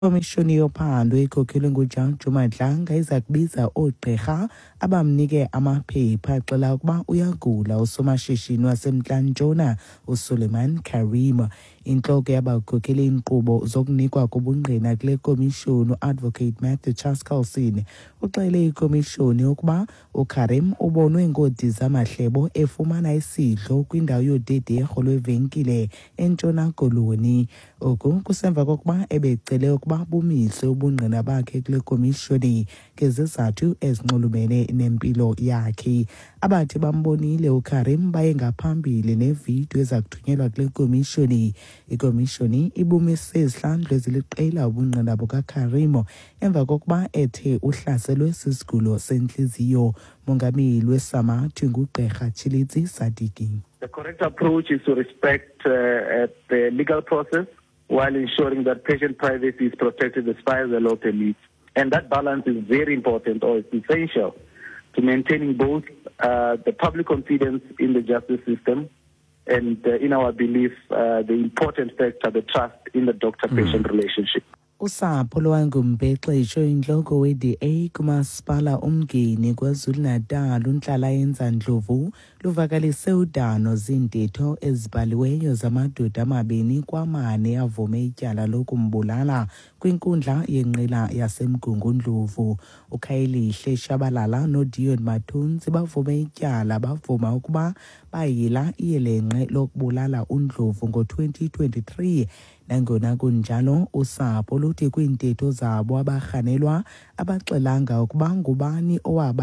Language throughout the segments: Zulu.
Komishoni yophando ekhokhelwe nguJohn Madlanga iza kubiza oogqirha abamnike amaphepha axela ukuba uyagula usomashishini waseMntla-Ntshona uSuleiman Karim. Intloko yabakhokheli inkqubo zokunikwa kobungqina kule komishoni uAdvocate Matthew Chaskalson uxele ikomishoni ukuba uKarim ubonwe ngoodiza amahlebo efumana isidlo kwindawo yodederho lwevenkile eNtshona Koloni. Oku kusemva kokuba ebecele ukuba bumiswe ubungqina bakhe kule komishoni ngezizathu ezinxulumene nempilo yakhe. Abathi bambonile uKarim baye ngaphambili nevidiyo eza kuthunyelwa kule komishoni. Ikomishoni ibumise izihlandlo eziliqela ubungqina bukaKarim emva kokuba ethe uhlaselwe sisigulo sentliziyo. Mongameli weSAMAThu ngugqirha Chilitsi Sadiki. The correct approach is to respect the legal process while ensuring that patient privacy is protected as far as the law permits. And that balance is very important, or it's essential to maintaining both the public confidence in the justice system and, in our belief, the important factor, the trust in the doctor-patient relationship. Usapho lwangumbhexesho intloko we-DA kumasipala uMngeni KwaZulu-Natal uNhlala-Yenza Ndlovu luvakalise udano ziintetho ezibhaliweyo zamadoda amabini kwamane avume ityala lokumbulala kwinkundla yenqila yaseMgungu Ndlovu. uKhayelihle Shabalala noDion Mathunzi bavume ityala bavuma ukuba bayila iyelenqe lokubulala uNdlovu ngo-2023. Nangona kunjalo usapho luthi kwiintetho zabo abarhanelwa abaxelanga ukuba ngubani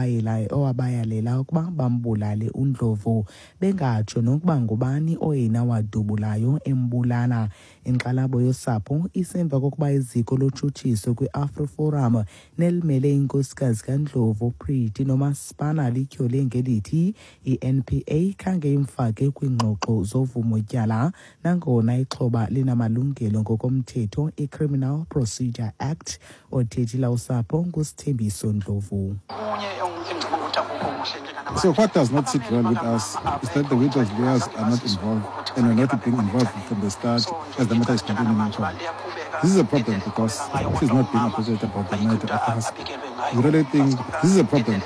owabayalela ukuba bambulale uNdlovu, bengatsho nokuba ngubani oyena wadubulayo embulala. Inkxalabo yosapho isemva kokuba iziko lotshutshiso kwi-AfroForum nelimele inkosikazi kaNdlovu Pretty nomasipala lityhole ngelithi i-NPA khange imfake kwiingxoxo zovumo-tyala nangona ixhoba linamalungelo ngokomthetho i-Criminal Procedure Act. Othethile usapho nguSithembiso Ndlovu. So what does not sit well with us is that the widow's lawyers are not involved and are not being involved from the start as the matter is continuing in court. This is a problem because she's not being appreciated about the matter of us. We really think this is a problem.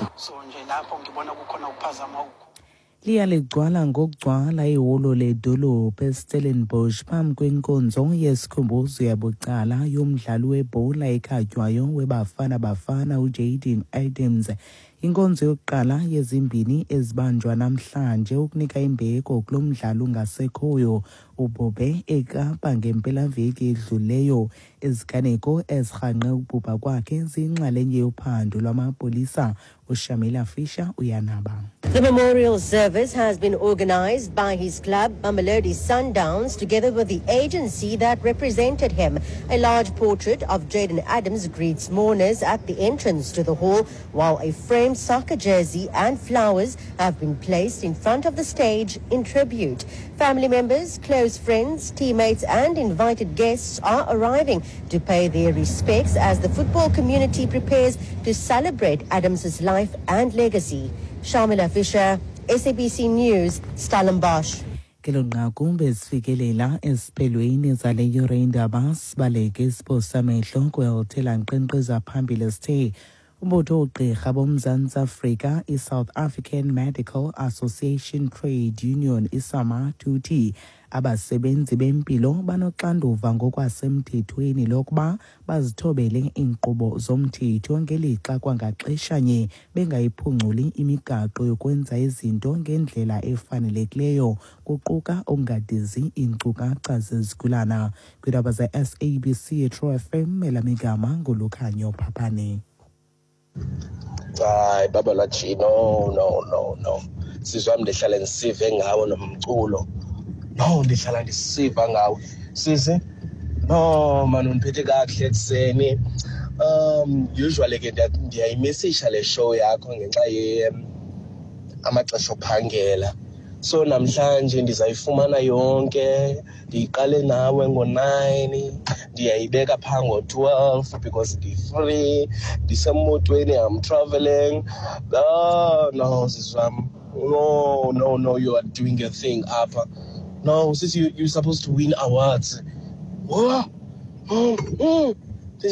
Liyaligcwala ngokugcwala ihholo ledolophu eStellenbosch phambi kwenkonzo yesikhumbuzo yabucala yomdlali webhola ekhatywayo weBafana uJayden Adams. Inkonzo yokuqala yezimbini ezibanjwa namhlanje ukunika imbeko kulo mdlalo ungasekhoyo uBobe eKapa ngempelaveki edluleyo. Iziganeko ezirhanqe ukubhubha kwakhe ziyinxalenye yophando lwamapolisa. uShamila Fisher uyanaba. The memorial service has been organized by his club, Mamelodi Sundowns, together with the agency that represented him. A large portrait of Jayden Adams greets mourners at the entrance to the hall, while a framed soccer jersey and flowers have been placed in front of the stage in tribute. Family members, close friends, teammates and invited guests are arriving to pay their respects as the football community prepares to celebrate Adams's life and legacy. Shamila Fisher, SABC News, Stellenbosch. Kelonqakumbe ezifikelela esiphelweni zale yure indaba sibaleke isiposa amehlo kwelithela nkqenkqeza phambili sithe umbutho woogqirha boMzantsi Afrika i-South African Medical Association Trade Union iSAMAThu uthi abasebenzi bempilo banoxanduva ngokwasemthethweni lokuba bazithobele iinkqubo zomthetho ngelixa kwangaxeshanye bengayiphunguli imigaqo yokwenza izinto ngendlela efanelekileyo kuquka okungadizi iinkcukacha zezigulana. Kwiindaba ze-SABC True FM Melamigama nguLukhanyo Phaphane. Hayi baba lathi no sizwa ndihlala ndisive ngawo nomculo ndihlala ndisiva ngawo sisi man undiphethe kakuhle ekuseni usually ke ndiyayimessage le show yakho ngenxa amaxesha ophangela so namhlanje ndizayifumana yonke ndiyiqale nawe ngo-9 ndiyayibeka phaa ngo-12 because ndi-free ndisemotweni I'm traveling. No siswam no you are doing a thing apha. No sis, you're supposed to win awards. What?